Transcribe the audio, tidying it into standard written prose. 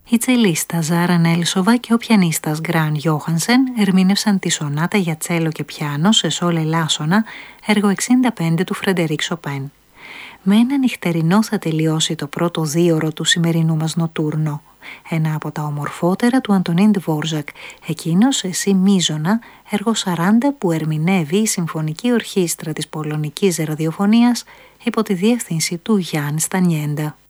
Η τσελίστα Ζάρα Νέλσοβα και ο πιανίστας Γκραν Γιόχανσεν ερμήνευσαν τη σονάτα για τσέλο και πιάνο σε σόλ ελάσσονα, έργο 65 του Φρεντερίκ Σοπέν. Με ένα νυχτερινό θα τελειώσει το πρώτο δίωρο του σημερινού μας νοτούρνο. Ένα από τα ομορφότερα του Αντωνίν Ντβόρζακ, εκείνος «Εσύ μίζωνα», έργο 40 που ερμηνεύει η Συμφωνική Ορχήστρα της Πολωνικής Ραδιοφωνίας υπό τη διεύθυνση του Γιάν Στανιέντα.